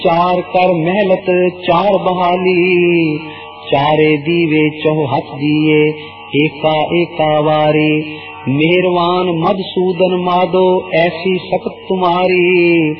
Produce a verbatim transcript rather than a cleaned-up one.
चार कर महलत चार बहाली, चारे दीवे चौहत दिए एका एका वारी। मेहरवान मधुसूदन माधो ऐसी सकत तुम्हारी,